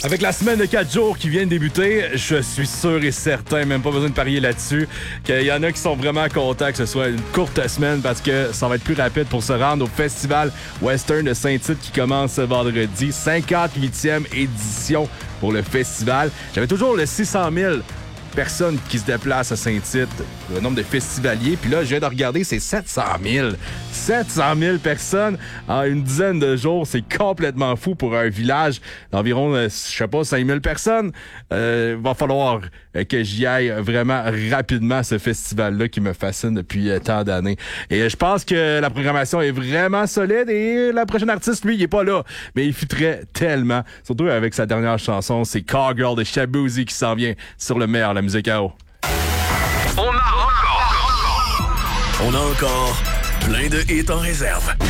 Avec la semaine de 4 jours qui vient de débuter, je suis sûr et certain, même pas besoin de parier là-dessus, qu'il y en a qui sont vraiment contents que ce soit une courte semaine parce que ça va être plus rapide pour se rendre au Festival Western de Saint-Tite qui commence ce vendredi. 58e édition pour le festival. J'avais toujours le 600 000 personnes qui se déplacent à Saint-Tite, le nombre de festivaliers. Puis là, je viens de regarder, c'est 700 000. 700 000 personnes en une dizaine de jours. C'est complètement fou pour un village d'environ, je sais pas, 5 000 personnes. Va falloir que j'y aille vraiment rapidement à ce festival-là qui me fascine depuis tant d'années. Et je pense que la programmation est vraiment solide et la prochaine artiste, lui, il est pas là. Mais il futrait tellement. Surtout avec sa dernière chanson, c'est Cowgirl de Shaboozey qui s'en vient sur le meilleur, la musique à eau. On a encore plein de hits en réserve.